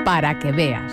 para que veas.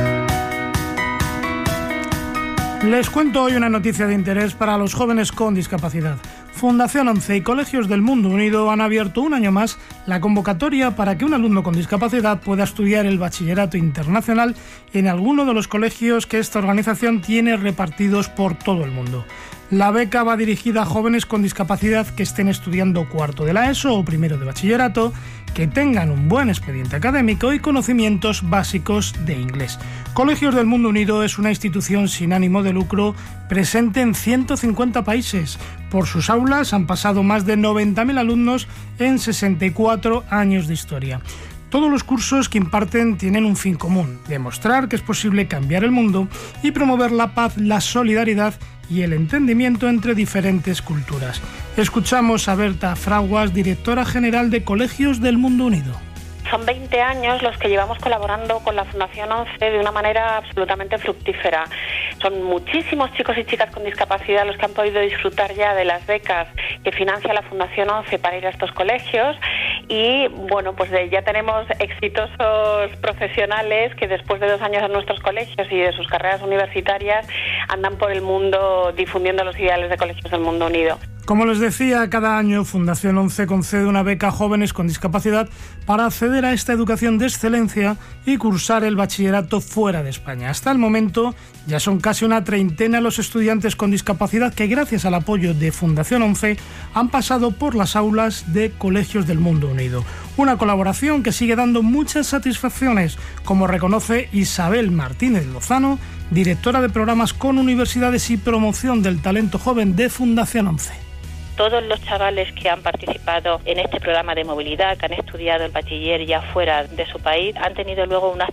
Les cuento hoy una noticia de interés para los jóvenes con discapacidad. Fundación ONCE y Colegios del Mundo Unido han abierto un año más la convocatoria para que un alumno con discapacidad pueda estudiar el bachillerato internacional en alguno de los colegios que esta organización tiene repartidos por todo el mundo. La beca va dirigida a jóvenes con discapacidad que estén estudiando cuarto de la ESO o primero de bachillerato, que tengan un buen expediente académico y conocimientos básicos de inglés. Colegios del Mundo Unido es una institución sin ánimo de lucro presente en 150 países. Por sus aulas han pasado más de 90.000 alumnos en 64 años de historia. Todos los cursos que imparten tienen un fin común: demostrar que es posible cambiar el mundo y promover la paz, la solidaridad y el entendimiento entre diferentes culturas. Escuchamos a Berta Fraguas, directora general de Colegios del Mundo Unido. Son 20 años los que llevamos colaborando con la Fundación ONCE de una manera absolutamente fructífera. Son muchísimos chicos y chicas con discapacidad los que han podido disfrutar ya de las becas que financia la Fundación ONCE para ir a estos colegios y bueno, pues ya tenemos exitosos profesionales que después de 2 años en nuestros colegios y de sus carreras universitarias andan por el mundo difundiendo los ideales de Colegios del Mundo Unido. Como les decía, cada año Fundación ONCE concede una beca a jóvenes con discapacidad para acceder a esta educación de excelencia y cursar el bachillerato fuera de España. Hasta el momento ya son casi una treintena los estudiantes con discapacidad que, gracias al apoyo de Fundación ONCE, han pasado por las aulas de Colegios del Mundo Unido. Una colaboración que sigue dando muchas satisfacciones, como reconoce Isabel Martínez Lozano, directora de programas con universidades y promoción del talento joven de Fundación ONCE. Todos los chavales que han participado en este programa de movilidad, que han estudiado el bachiller ya fuera de su país, han tenido luego unas